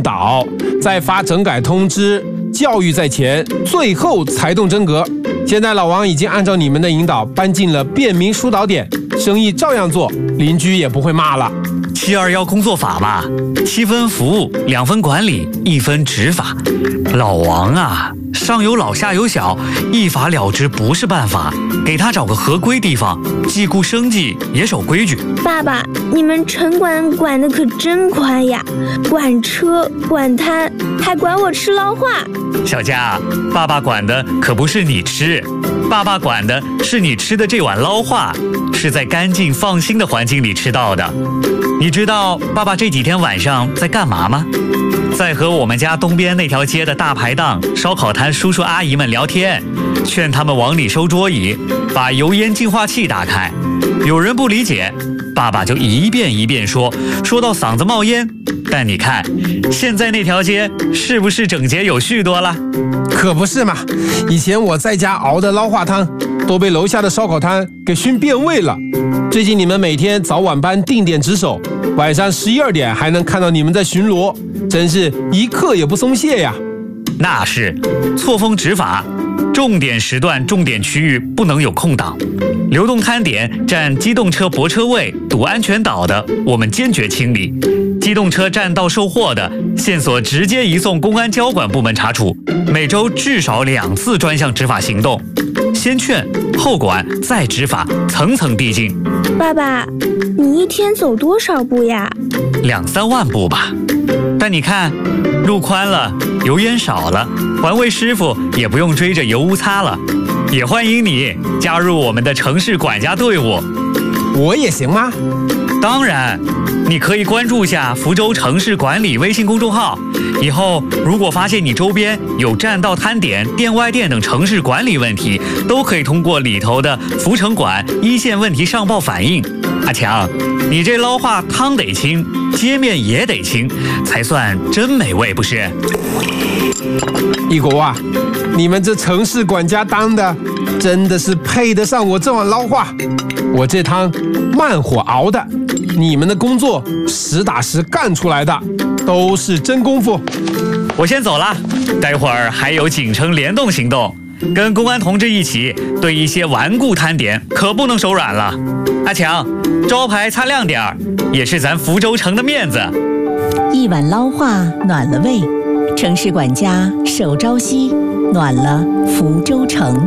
导，再发整改通知，教育在前，最后才动真格。现在老王已经按照你们的引导搬进了便民疏导点，生意照样做，邻居也不会骂了。 721工作法嘛，7分服务，2分管理，1分执法。老王啊，上有老下有小，一法了之不是办法，给他找个合规地方，既顾生计也守规矩。 爸爸，你们城管管的可真宽呀，管车管摊，还管我吃捞化。 小佳，爸爸管的可不是你吃，爸爸管的是你吃的这碗捞化，是在干净放心的环境里吃到的。你知道爸爸这几天晚上在干嘛吗？在和我们家东边那条街的大排档、烧烤摊叔叔阿姨们聊天，劝他们往里收桌椅，把油烟净化器打开。有人不理解，爸爸就一遍一遍说到嗓子冒烟。但你看，现在那条街是不是整洁有序多了？ 可不是嘛，以前我在家熬的捞化汤都被楼下的烧烤摊给熏变味了。最近你们每天早晚班定点值守，晚上11、2点还能看到你们在巡逻，真是一刻也不松懈呀。 那是错峰执法，重点时段重点区域不能有空档，流动摊点占机动车泊车位堵安全岛的，我们坚决清理；机动车占道售货的，线索直接移送公安交管部门查处。每周至少2次专项执法行动，先劝后管再执法，层层递进。 爸爸，你一天走多少步呀 ？2、3万步吧。但你看，路宽了，油烟少了，环卫师傅也不用追着油污擦了。也欢迎你加入我们的城市管家队伍。 我也行吗？ 当然，你可以关注下福州城市管理微信公众号。以后如果发现你周边有占道摊点、店外店等城市管理问题，都可以通过里头的福城管一线问题上报反映。阿强，你这捞化汤得清，街面也得清，才算真美味，不是？ 一国啊，你们这城市管家当的真的是配得上我这碗捞化。我这汤慢火熬的，你们的工作实打实干出来的，都是真功夫。 我先走了，待会儿还有警城联动行动，跟公安同志一起对一些顽固摊点可不能手软了。阿强，招牌擦亮点儿，也是咱福州城的面子。 一碗捞化暖了胃，城市管家守朝夕，暖了福州城。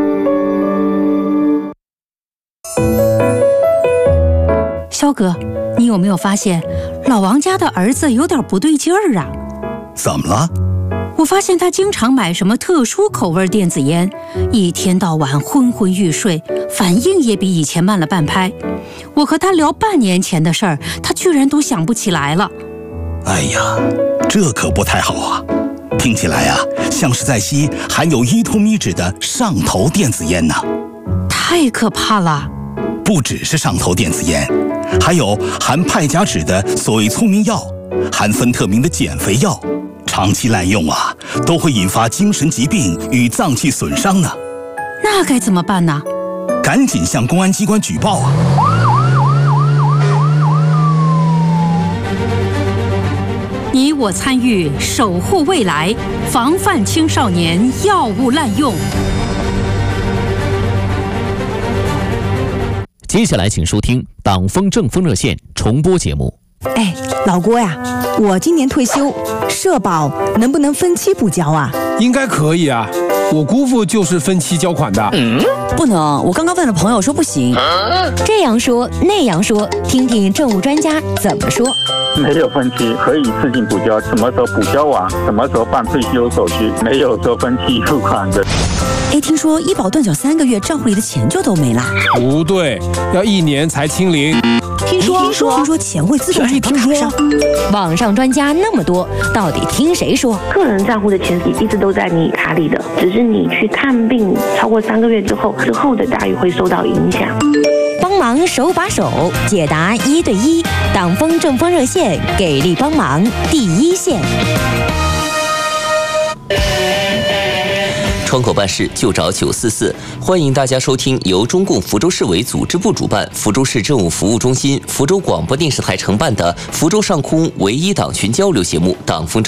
肖哥，你有没有发现老王家的儿子有点不对劲儿啊？ 怎么了？ 我发现他经常买什么特殊口味电子烟，一天到晚昏昏欲睡，反应也比以前慢了半拍。我和他聊半年前的事儿，他居然都想不起来了。 哎呀，这可不太好啊！听起来啊，像是在吸含有依托咪酯的上头电子烟呢。 太可怕了！ 不只是上头电子烟，还有含派甲酯的所谓聪明药，含芬特明的减肥药，长期滥用啊，都会引发精神疾病与脏器损伤呢。 那该怎么办呢？ 赶紧向公安机关举报啊！ 你我参与，守护未来，防范青少年药物滥用。 接下来请收听党风政风热线重播节目。 哎，老郭呀，我今年退休，社保能不能分期补交啊？ 应该可以啊，我姑父就是分期交款的。 不能，我刚刚问了朋友说不行。 这样说那样说，听听政务专家怎么说。 没有分期，可以自行补交，什么时候补交完，什么时候办退休手续，没有说分期付款的。 哎，听说医保断缴3个月，账户里的钱就都没了。 不对，要1年才清零。 听说钱会自动转到卡上。 网上专家那么多，到底听谁说？ 个人账户的钱一直都在你卡里的，只是你去看病超过3个月之后的待遇会受到影响。 帮忙手把手解答1对1，党风政风热线给力帮忙第一线。 窗口办事就找944，欢迎大家收听由中共福州市委组织部主办，福州市政务服务中心、福州广播电视台承办的福州上空唯一党群交流节目《党风政》。